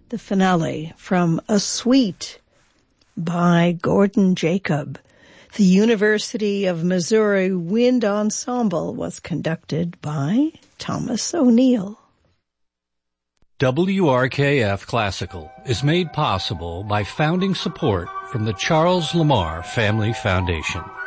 the finale from A Suite by Gordon Jacob. The University of Missouri Wind Ensemble was conducted by Thomas O'Neill. WRKF Classical is made possible by founding support from the Charles Lamar Family Foundation.